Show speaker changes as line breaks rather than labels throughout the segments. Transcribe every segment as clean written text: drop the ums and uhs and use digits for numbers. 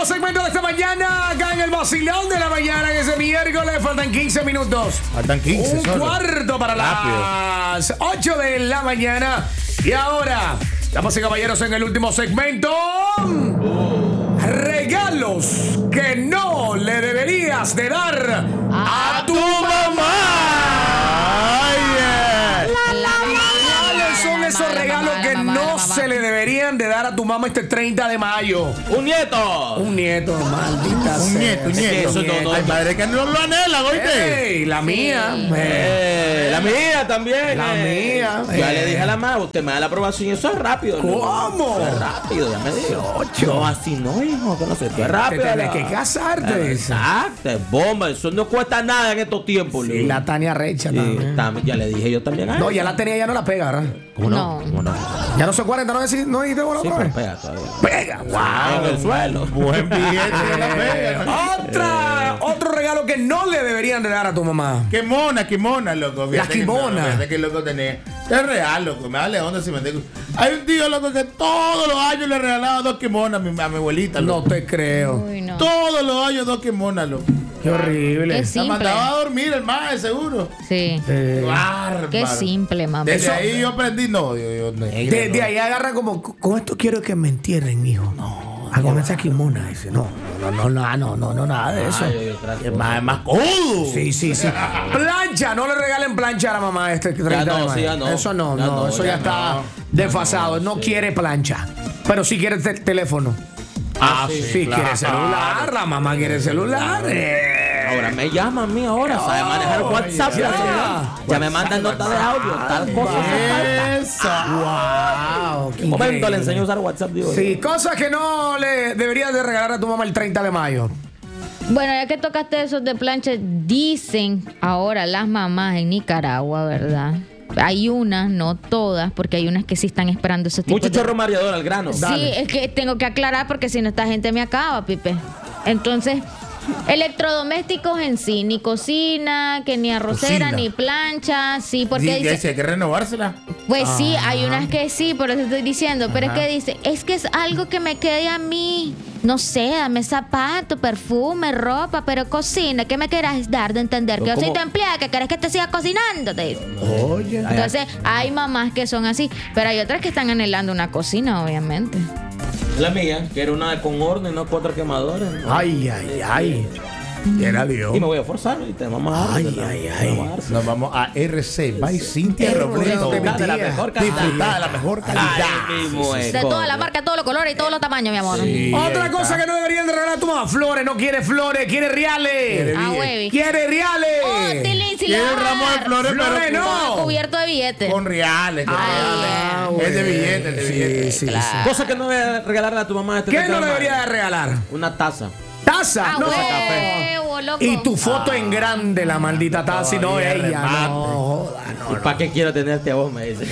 segmento de esta mañana, acá en el vacilón de la mañana, que es el miércoles. Faltan 15 minutos.
Faltan 15
Un
solo.
cuarto para las 8 de la mañana. Y ahora, damas y caballeros, en el último segmento. Regalos que no le deberías de dar a tu mamá. ¿Cuáles son esos regalos que no se le deberían de dar a tu mamá este 30 de mayo?
¡Un nieto!
Un nieto, maldita
Un
sea.
nieto.
Eso no,
Hay padre que no lo anhela, ¿oíste?
Ey, la mía.
La mía también.
La mía.
Ya le dije a la mamá, usted me da la aprobación y eso es rápido.
¿Cómo?
Eso es rápido, ya me dijo. No, así no, hijo, que no sé, esto es rápido.
Te tienes que casarte.
Exacto, es bomba, eso no cuesta nada en estos tiempos.
Y la Tania Recha también.
Ya le dije yo también a
No,
ella.
ya la tenía, ya no la pega, ¿verdad?
¿Cómo
No.
¿Cómo no?
Ya no son 40, no decís, no dijiste bola
Sí,
otra
pero
vez.
pega todavía.
Pega, wow.
En el suelo.
Buen billete de la pega.
Otro regalo que no le deberían de dar a tu mamá.
Qué mona, loco.
La quimona.
Fíjate que loco tenés. Es real, loco. Me vale onda si me digo. Hay un tío, loco, que todos los años le regalaba 2 kimonas a mi abuelita,
No
loco.
te creo.
Uy, no.
Todos los años 2 kimonas, loco.
Qué horrible.
Qué
La
simple.
mandaba a dormir el más, seguro.
Sí.
Bárbaro.
Qué simple, mamá.
Desde
Eso-
ahí yo aprendí, no, yo
De ahí agarra como, con esto quiero que me entierren, hijo. No. Con esa quimona. Dice, no, nada de eso.
Es más codo.
Sí. Plancha, no le regalen plancha a la mamá este 30
no,
de mayo.
sí, ya no.
Eso no,
Ya no,
eso
ya
ya está
no.
desfasado. No quiere plancha. Pero sí quiere teléfono. Sí,
claro.
quiere celular. La mamá quiere celular.
Ahora me llama a mí ahora, sabe manejar WhatsApp. Ya me mandan notas de audio, tal cosa.
Eso.
Wow.
Un momento le enseño a usar WhatsApp, digo.
Sí, cosas que no le deberías de regalar a tu mamá el 30 de mayo.
Bueno, ya que tocaste esos de plancha, dicen ahora las mamás en Nicaragua, ¿verdad? Hay unas, no todas, porque hay unas que sí están esperando ese tipo
Mucho
de...
chorro mareador al grano.
Sí, es que tengo que aclarar porque si no esta gente me acaba, Pipe. Entonces, electrodomésticos en sí, ni cocina, que ni arrocera,
Cocina.
ni plancha, sí, porque
Dice,
dice...
hay que renovársela.
Pues sí, hay unas que sí, por eso estoy diciendo, pero es que dice, es que es algo que me quede a mí, no sé, dame zapato, perfume, ropa, pero cocina, ¿qué me querás dar de entender? Que yo soy
¿Cómo?
tu empleada, que querés que te siga cocinando, te dice.
Oye.
Entonces, hay mamás que son así, pero hay otras que están anhelando una cocina, obviamente.
La mía, que era una con horno y no 4 quemadores. ¿no?
Ay. Era Dios.
Y me voy a forzar, ¿viste? Vamos a darle.
Nos vamos a
RC by Cintia Robledo.
de mi
De la
tía.
mejor calidad.
Disfrutar de la mejor calidad.
Ay, mismo es.
De todas las marcas, todos los colores y todos los tamaños, mi amor.
Sí,
Otra
ahí
cosa
está.
que no deberían de regalar a tu mamá. Flores, no quiere flores, quiere reales.
Ah, huevi.
Quiere
Oh,
reales.
Tilín, si le
Quiere
vas
un
a
ramo de
dar
flores,
Flores,
pero
no.
cubierto de billetes.
con reales. Con
Ah,
reales. Es de billetes, de billetes.
Sí.
Cosa que no voy a regalarle a tu mamá este
¿Qué
30
no
de mayo.
debería de regalar?
Una taza.
Taza.
Ah,
No.
huevo, loco.
Y tu foto en grande, la maldita taza, y no
Ay, el
ella.
remate.
No, joda,
¿Y para qué quiero tenerte a vos? Me dice.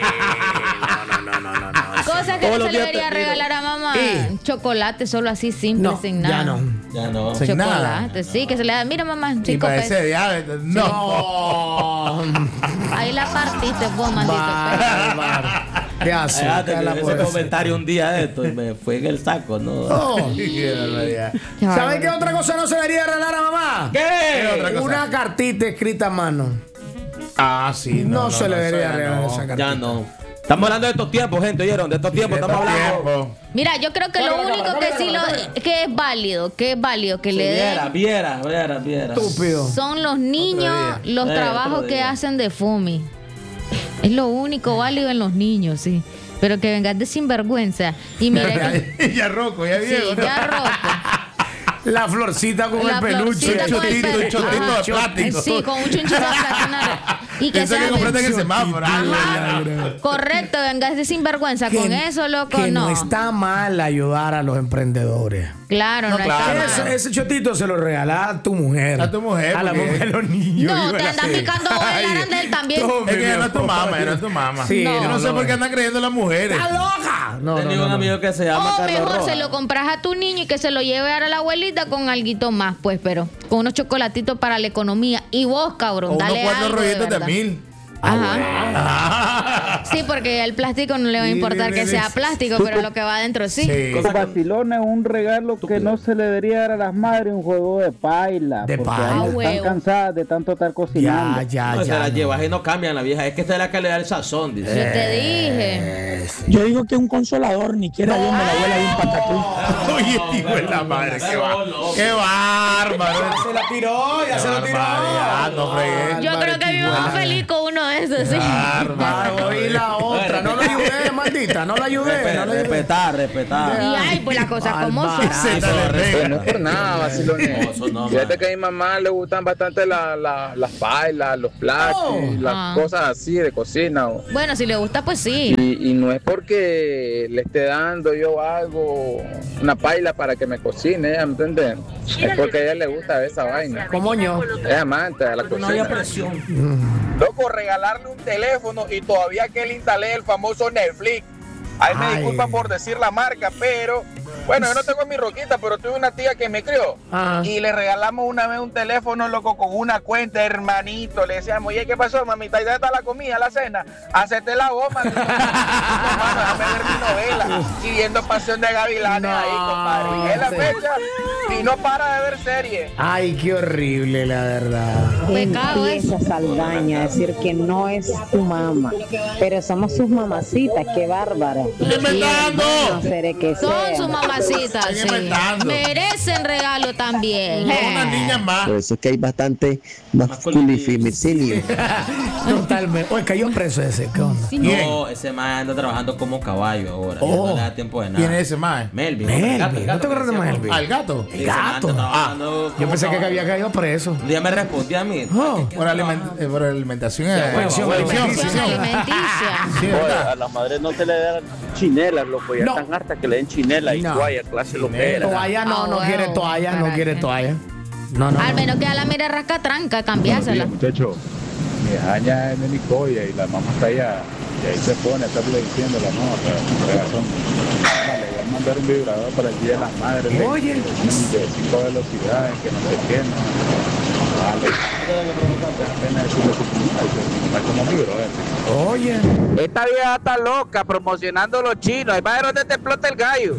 Cosas que
Todos
no
los
se le
días
debería
te miro.
regalar a mamá.
¿Y?
Chocolate, solo así, simple,
No,
sin nada.
ya no.
Ya no.
Sin
Chocolate,
nada.
sí, que se le da. Mira, mamá,
Y
5
para
pesos.
ese diabetes. No.
Ahí la partiste vos, maldito perro.
Bárbaro. De azúcar,
Fíjate,
la
ese
puerta.
comentario un día de esto y me fue en el saco, ¿no?
Oh.
Qué barbaridad.
Qué
¿Sabes
bárbaro.
qué otra cosa no se debería regalar a mamá?
¿Qué otra cosa?
Una cartita escrita a mano.
Ah, sí.
No, se le debería
eso ya
regalar
no.
esa cartita.
Ya no. Estamos hablando de estos tiempos, gente, ¿oyeron? De estos tiempos
De
estamos
estos
hablando.
tiempos.
Mira, yo creo que lo único que sí que es válido, que le den
Viera.
Estúpido.
son los niños, los
Otro
trabajos que
día.
hacen de FUMI. Es lo único válido en los niños, sí. Pero que vengas de sinvergüenza. Y mira que...
Ya roco, ya
Sí,
viejo. ¿no?
ya roto.
La florcita con
La
el peluche.
florcita con el
chotito,
pelo.
un chotito
Ajá.
de plástico.
Sí, con un chunchito de plástico. Y que
Ese
sea
que compraste en el
de...
semáforo.
Correcto, vengas de sinvergüenza. Con eso, loco,
que
no.
no está mal ayudar a los emprendedores.
Claro, no,
claro.
está mal.
Ese chotito se lo regala a tu mujer.
A tu mujer,
A la
porque-
mujer de los niños.
No,
Iba
te
a
andas
decir.
picando el arandel también.
No,
Es que ya
mi
no es tu
amor.
mamá, ya no es tu mamá.
Sí,
No.
Yo no sé
no,
por qué andan creyendo las mujeres.
¡Está loca! No,
Tenía un amigo que se llama
O
Carlos
mejor
Rojas.
se lo compras a tu niño y que se lo lleve a la abuelita con alguito más, pues, pero con unos chocolatitos para la economía. Y vos, cabrón,
O unos
dale
4
algo de
rollitos de
verdad.
1000.
Ajá. Sí, porque el plástico no le va a importar que sea plástico, pero lo que va adentro sí.
Los vacilones, un regalo que no se le debería dar a las madres, un juego de paila.
De
porque
paila.
ellas están cansadas de tanto estar cocinando.
Ya.
No, se las llevas y no cambian la vieja. Es que esta es la que le da el sazón, dice.
Yo te dije.
Yo digo que un consolador, ni quiera Dios me la abuela de un patatús.
Oye, hijo de la madre, qué bárbaro.
Se la tiró, ya se lo tiró.
No fregué.
Yo creo que vivo feliz con uno de esos, sí.
Y la otra, no la ayudé, maldita, no la ayudé.
Respetar.
Y ay, pues las cosas como son.
Pero no es por nada, vacilones.
No,
Fíjate que a mi mamá le gustan bastante las pailas, los platos, las cosas así de cocina.
Bueno, si le gusta, pues sí.
Y no es porque le esté dando yo algo, una paila para que me cocine, ¿me entiendes? Es porque a ella le gusta esa vaina.
¿Cómo yo?
Es amante de la cocina.
No había presión.
Loco, regalarle un teléfono y todavía que le instalé el famoso Netflix. Ahí me disculpa por decir la marca, pero bueno, yo no tengo mi roquita, pero tuve una tía que me crió y le regalamos una vez un teléfono, loco, con una cuenta, hermanito. Le decíamos, oye, ¿qué pasó, mamita? ¿Ya está la comida, la cena? Hacete la goma. Déjame ver mi novela y viendo Pasión de Gavilanes ahí, compadre. Y es la fecha y no para de ver series.
Ay, qué horrible, la verdad.
Pecado es.
Empieza Saldaña a decir que no es tu mamá, pero somos sus mamacitas, qué bárbara. No seré que
Son
sea.
sus mamacitas, sí. Merecen regalo también.
Una niña más.
Por eso es que hay bastante masculifemicidio.
Totalmente. Oye, cayó preso ese, ¿qué onda?
No, ese man anda trabajando como caballo ahora. Ya no le da tiempo de nada.
¿Quién es ese man?
Melvin.
¿No te acuerdas de Melvin?
¿Al gato?
El gato. Yo pensé que había caído preso.
Un día me respondió a mí.
Por alimentación.
Pensión
Pensión alimenticia.
Sí, ¿verdad?
A las madres no se le dan chinelas, loco, ya están hartas que le den chinela y toalla, clase lo que era.
Toalla no quiere toalla, no quiere toalla. No.
Al menos que a la mira rascatranca, cambiársela.
Muchacho, mi haña es de Nicoya y la mamá está allá. Y ahí se pone a estarle diciendo la mamá, regazón. Le voy a mandar un vibrador para el Día de las Madres.
Oye.
De 5 velocidades, que no sé qué, no. Vale. Apenas decirle como mi brother.
Oye.
Esta vieja está loca promocionando los chinos. Ahí va a ver dónde te explota el gallo.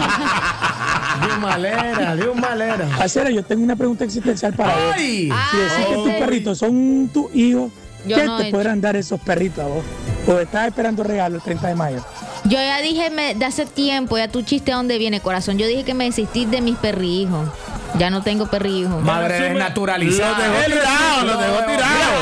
De un malera.
Acera, yo tengo una pregunta existencial para vos.
¡Ay!
Si decís que tus perritos son tus hijos,
Yo
¿qué
no
te
he
podrán dar esos perritos a vos? ¿O estás esperando regalo el 30 de mayo?
Yo ya dije de hace tiempo, ya tu chiste a dónde viene, corazón. Yo dije que me desistí de mis perrijos. Ya no tengo perrijos.
Madre naturalizada.
Los dejó tirados.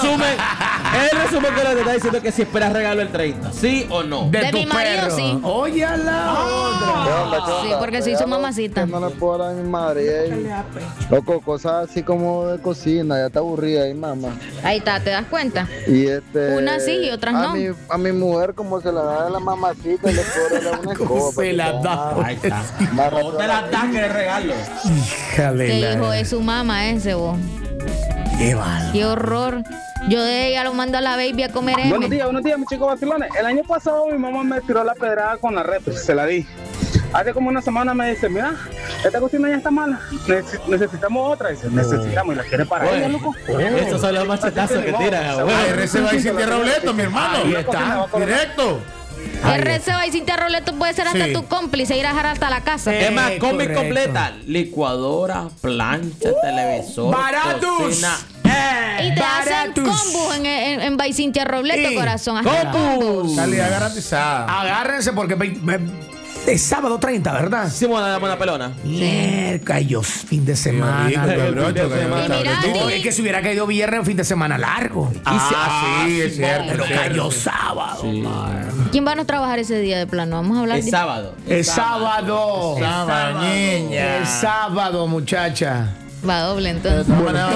El resumen que le está diciendo que si esperas regalo el 30, ¿sí o no?
De mi marido, sí.
Oye, a la otra.
Sí, porque soy su mamacita.
No le puedo dar a mi madre. Loco, cosas así como de cocina, ya está aburrida ahí, mamá.
Ahí está, ¿te das cuenta?
Y
Unas sí y otras no.
A mi mujer, como se la da a la mamacita, le puedo dar una escoba.
Se la da.
Ahí está. No te las das que le regalo.
Híjale.
¿Qué hijo es su mamá ese, vos?
Qué mal.
Qué horror. Yo de ella lo mando a la baby a comer M.
Buenos días, mis chicos vacilones. El año pasado mi mamá me tiró la pedrada con la red, pues, se la di. Hace como una semana me dice, mira, esta cocina ya está mala, necesitamos otra. Dice, necesitamos, y la quiere para ella, loco.
Estos son los machetazos que tiran, abuelo.
RC va y Cintia Robleto, mi hermano.
Ahí está.
Directo.
RCO y Cintia Roleto puede ser hasta
Sí.
tu cómplice, ir a dejar hasta la casa.
Es más, combi
correcto.
completa. Licuadora, plancha, televisor,
¡Baratos!
cocina.
Y te hacen
Baratus.
combos en By Cintia Robleto,
Sí.
corazón. Hasta combos.
Calidad garantizada.
Agárrense porque es sábado 30, ¿verdad?
Hicimos una buena pelona.
Cayó fin de semana.
Rico, el brocho,
Y mira,
No,
y-
es que si hubiera caído viernes, un fin de semana largo.
Sí, es cierto.
Pero
es cierto.
cayó sábado.
¿Quién va a no trabajar ese día de plano? Vamos a hablar
Es
de...
sábado.
Es sábado.
Sábado, niña.
Es sábado, muchacha.
Va doble entonces.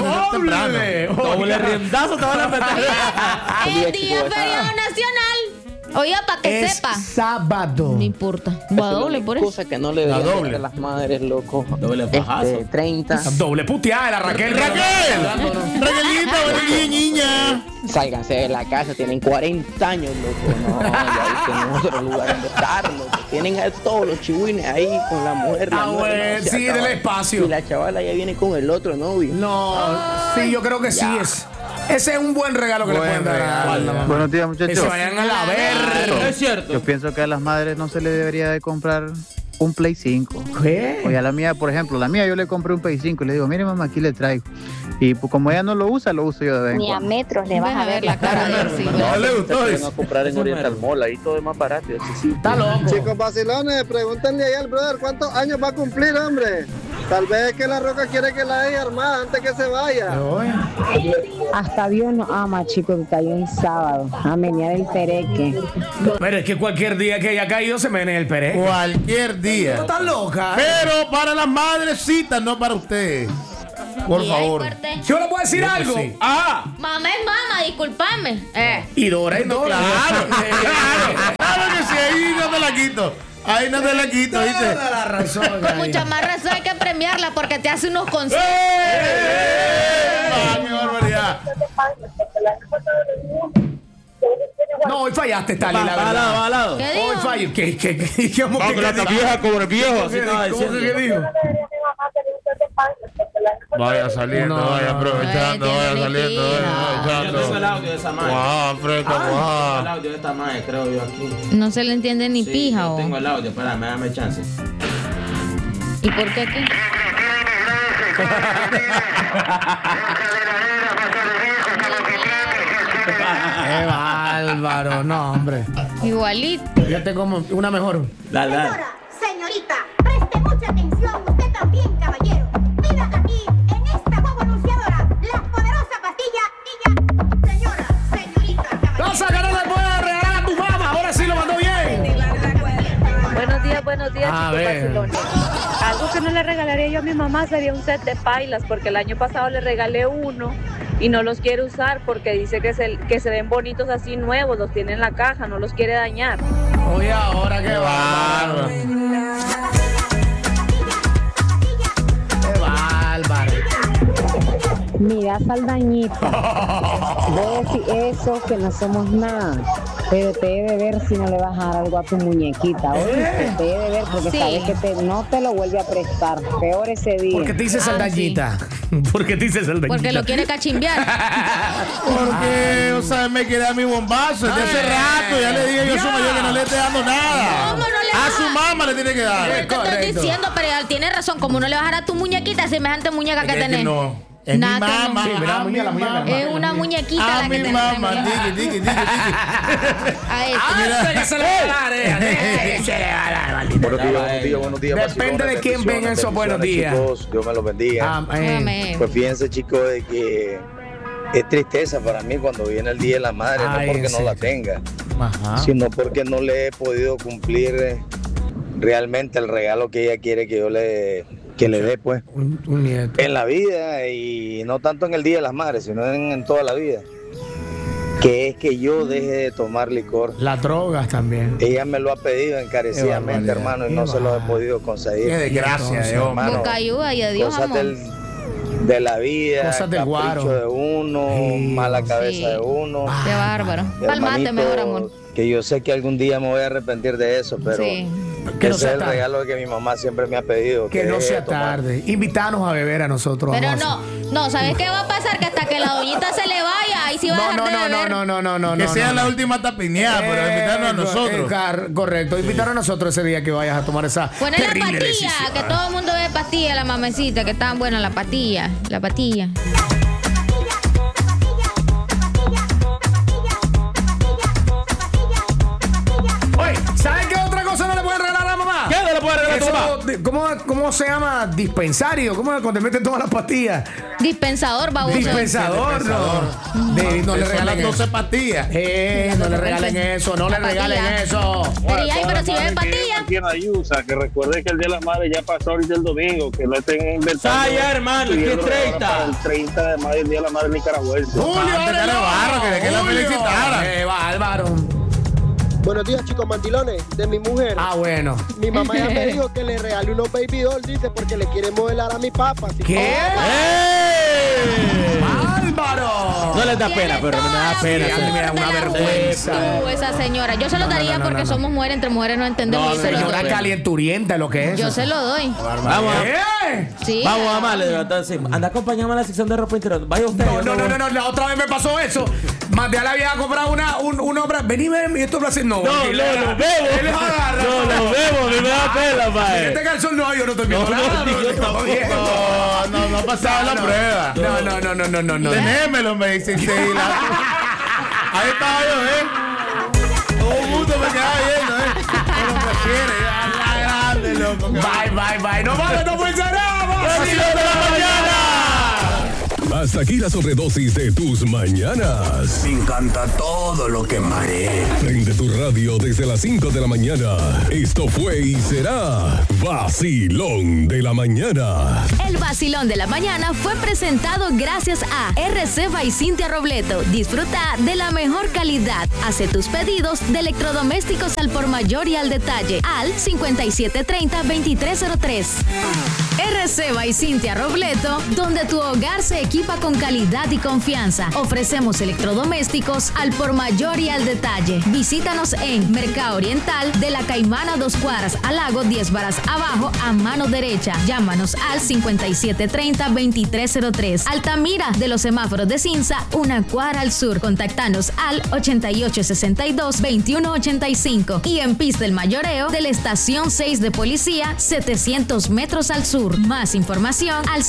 Doble riendazo te van a meter.
El día feriado nacional. Oye, para que
Es
sepa.
sábado.
No importa. Va doble por eso.
Cosa que no le
La
debería
doble.
dar a las madres, loco.
Doble fajazo.
30.
Doble puteada de la Raquel.
Raquelita, buen día, niña.
Sálganse de la casa, tienen 40 años, loco. No, ya busquen otro lugar donde estar, loco. Tienen a todos los chihuines ahí con la mujer. La
Ah,
nuera,
bueno,
se
sí,
acaba.
del espacio.
Y la chavala ya viene con el otro novio.
No, sí, yo creo que sí es. Ese es un buen regalo que le pueden dar a la mamá.
Buenos días,
Que
muchachos.
se vayan a la verga.
Es cierto.
Yo pienso que a las madres no se le debería de comprar un Play 5.
¿Qué?
Oye, a la mía, por ejemplo, yo le compré un Play 5 y le digo, mire mamá, aquí le traigo. Y pues como ella no lo usa, lo uso yo de vez en
Ni a
cuando.
metros le vas a ver la cara de él. Sí,
No le gustó
Van
eso.
a comprar en Oriental Mall, ahí todo es más barato.
Está loco.
Chicos vacilones, pregúntenle ahí al brother cuántos años va a cumplir, hombre. Tal vez es que la Roca quiere que la deje armada antes que se vaya.
Hasta Dios nos ama, chicos, que cayó un sábado a menear el pereque.
Pero es que cualquier día que haya caído se menea el pereque.
Cualquier día.
Está loca.
Pero para las madrecitas, no para usted. Por
Y ahí
favor.
fuerte.
¿Yo le puedo decir
Yo que
algo?
sí.
Ah.
Mamá es mamá, discúlpame.
Y Dora es Dora.
Claro que sí, ahí no te la quito. Ahí no te la quito, ¿viste?
Toda la razón.
Con mucha más razón hay que premiarla porque te hace unos consejos.
¡Ah, qué barbaridad!
No, hoy fallaste, Tali, la verdad.
Balado.
¿Qué
Hoy
digo?
fallé. ¿Qué? ¿Cómo que
La vieja como el viejo. Así estaba
¿Cómo que
diciendo.
dijo?
Vaya saliendo,
No,
vaya
no,
aprovechando,
no,
vaya
tiene
saliendo,
liquida.
vaya
Yo tengo el
aprovechando.
audio de esa madre.
Guau, fresco,
El
guau.
audio de esta madre, creo yo aquí.
No se le entiende ni
Sí,
pija,
yo
¿o?
tengo el audio, espérame, dame chance.
¿Y por qué qué?
Qué bárbaro. No, hombre.
Igualito.
Yo tengo una mejor.
Dale, dale.
Señorita, preste mucha atención, usted también, caballero. Mira aquí, en esta guagua anunciadora, la poderosa pastilla. Señorita, caballero.
¡No, saca, no le puedes regalar a tu mamá! Ahora sí lo mandó bien.
Buenos días,
A
chicos
ver.
vacilones. Algo que no le regalaría yo a mi mamá sería un set de pailas, porque el año pasado le regalé uno y no los quiere usar porque dice que se ven bonitos así nuevos, los tiene en la caja, no los quiere dañar.
Oye, ahora qué bárbaro. Qué bárbaro.
Mira, Saldañita, voy a decir eso, que no somos nada, pero te debe ver si no le vas a dar algo a tu muñequita, ¿oíste? Te debe ver porque
Sí.
sabes que no te lo vuelve a prestar, peor ese día.
¿Por qué te dice
Ah,
Saldañita? ¿Por qué te dice Saldañita?
Porque lo quiere cachimbear.
Porque, o sea, me quedé a mi bombazo desde hace rato. Ya le dije yo a su marido que no le esté dando nada.
¿Cómo no le
A
vas
su
a-
mamá le tiene que dar.
Te estoy
Correcto.
diciendo, pero él tiene razón. Como no le vas a dar a tu muñequita, semejante muñeca que
Es que
tenés.
no. Es mi
Nada que no.
mamá.
Sí, mira,
a mi
la muñeca,
mamá.
Es una muñequita
A
la que
mi
tenés.
mamá. Tiki.
A ese.
Ah, se le va a dar, se le va a dar, maldito.
Buenos días.
Depende de quién venga esos buenos días.
Chicos, Dios me los bendiga.
Amén.
Pues fíjense, chicos, de que es tristeza para mí cuando viene el Día de la Madre,
Ay,
no porque
en
no la
serio.
tenga,
Ajá.
sino porque no le he podido cumplir realmente el regalo que ella quiere que yo le dé, pues,
Un nieto.
en la vida, y no tanto en el Día de las Madres, sino en toda la vida. Que es que yo deje de tomar licor.
Las drogas también.
Ella me lo ha pedido encarecidamente,
Qué
hermano, y
barbaridad.
no se lo he
Qué
podido
Qué
conseguir.
desgracia,
Entonces,
Dios.
hermano.
Boca ayuda y adiós,
Cosas
amor.
de la vida,
Cosas del
capricho
guaro.
de uno,
Sí.
mala cabeza
Sí.
de uno.
Qué bárbaro. Palmate
Hermanito,
mejor, amor.
que yo sé que algún día me voy a arrepentir de eso, pero
Sí.
Que no
ese
sea
es el
tarde.
regalo que mi mamá siempre me ha pedido.
Que no
deje
sea
de tomar.
tarde. Invítanos a beber a nosotros.
Pero
vamos a
no, ¿sabes qué va a pasar? Que hasta que la doñita se le vaya, ahí sí va a dejar de beber.
No.
Que sea la última tapiñada, pero invitarnos a nosotros.
Correcto, invitarnos a nosotros ese día que vayas a tomar esa
Poner la
terrible
pastilla,
decisión.
que todo el mundo ve pastilla, la mamecita, que tan buena la pastilla. La pastilla.
Oye, ¿saben qué otra cosa no le pueden regalar a la mamá?
¿Qué no le puede regalar a tu mamá?
¿Cómo se llama? Dispensario. ¿Cómo es cuando te meten todas las pastillas?
Dispensador, baboso.
Dispensador, no. No le
Son
regalen
las
eso.
12 pastillas.
No le regalen eso, no le
La
regalen
pastilla.
eso.
Pero, ya, pero si beben pastilla.
Aquí en Ayusa, que recuerde que el Día de la Madre ya pasó ahorita el domingo, que no estén inventando.
Ah, ya, hermano, ¿y qué
pidiendo regalo
30?
para el 30 de mayo, el Día de la Madre nicaragüense.
Julio,
Antes que le barro, que la
Julio.
felicitara.
Qué bárbaro.
Buenos días, chicos mandilones, de mi mujer.
Ah, bueno.
Mi mamá ya me dijo que le regale unos baby doll, dice, porque le quiere modelar a mi papá. Así que-
¿Qué? ¡Bárbaro!
No les da pena, pero me da pena.
Sí, a mí me da una vergüenza.
Esa señora. Yo se lo daría
no,
porque
no.
somos mujeres, entre mujeres no entendemos.
No,
Yo se lo
señora
doy.
calienturienta lo que es.
Yo se lo doy.
Vamos.
Sí.
Vamos a amarle, de verdad. Sí. Anda, acompañame a la sección de ropa interior. Vaya usted.
No, la otra vez me pasó eso. Mandé a la vieja a comprar una obra. Vení, ven, y esto lo hace. No,
No, los bebo.
Él les agarra.
No, los bebo, a mí me da pela,
En
mae.
este calzón no, yo no estoy viendo nada.
No ha pasado la prueba.
No.
Tenémelo, me dicen. Sí, ahí estaba yo, Todo el mundo me quedaba viendo, Uno prefiere, la grande, loco.
Bye. No mames, no puede ser nada.
¡Vacilón de la mañana!
Hasta aquí la sobredosis de tus mañanas.
Me encanta todo lo que marea.
Prende tu radio desde las 5 de la mañana. Esto fue y será Vacilón de la Mañana.
El Vacilón de la Mañana fue presentado gracias a RC by Cintia Robleto. Disfruta de la mejor calidad. Hace tus pedidos de electrodomésticos al por mayor y al detalle al 5730-2303. RC by Cintia Robleto, donde tu hogar se equipa con calidad y confianza. Ofrecemos electrodomésticos al por mayor y al detalle. Visítanos en Mercado Oriental de la Caimana 2 cuadras al lago 10 varas abajo a mano derecha. Llámanos al 5730-2303. Altamira de los semáforos de Cinza, 1 cuadra al sur. Contactanos al 8862-2185 y en Pista del Mayoreo de la Estación 6 de Policía, 700 metros al sur. Más información al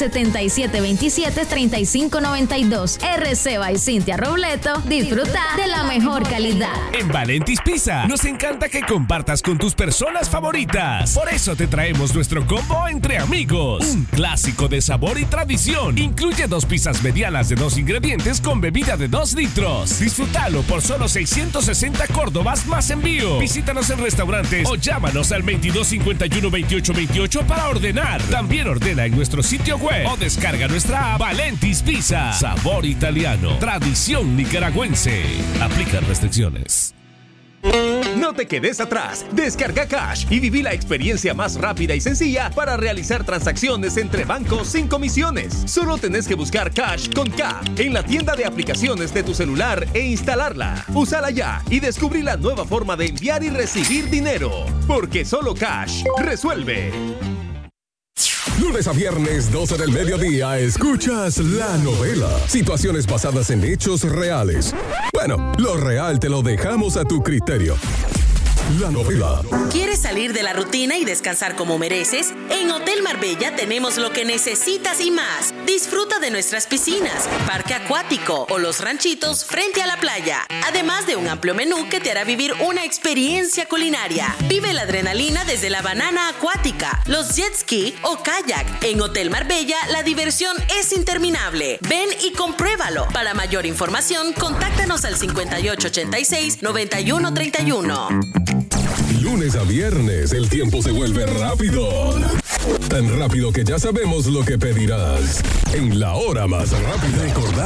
7727-3592. RC by Cintia Robleto. Disfruta de la mejor calidad.
En Valentis Pizza nos encanta que compartas con tus personas favoritas. Por eso te traemos nuestro combo entre amigos. Un clásico de sabor y tradición. Incluye 2 pizzas medianas de 2 ingredientes con bebida de 2 litros. Disfrútalo por solo 660 córdobas más envío. Visítanos en restaurantes o llámanos al 2251-2828 para ordenar. También ordena en nuestro sitio web o descarga nuestra app Valentis Pizza. Sabor italiano, tradición nicaragüense. Aplican restricciones.
No te quedes atrás. Descarga Cash y viví la experiencia más rápida y sencilla para realizar transacciones entre bancos sin comisiones. Solo tenés que buscar Cash con K en la tienda de aplicaciones de tu celular e instalarla. Úsala ya y descubrí la nueva forma de enviar y recibir dinero. Porque solo Cash resuelve.
Lunes a viernes, 12 del mediodía, escuchas La Novela. Situaciones basadas en hechos reales. Bueno, lo real te lo dejamos a tu criterio. La Novela.
¿Quieres salir de la rutina y descansar como mereces? En Hotel Marbella tenemos lo que necesitas y más. Disfruta de nuestras piscinas, parque acuático o los ranchitos frente a la playa. Además de un amplio menú que te hará vivir una experiencia culinaria. Vive la adrenalina desde la banana acuática, los jet ski o kayak. En Hotel Marbella la diversión es interminable. Ven y compruébalo. Para mayor información, contáctanos al 5886-9131.
Lunes a viernes, el tiempo se vuelve rápido. Tan rápido que ya sabemos lo que pedirás. En la hora más rápida. Recordar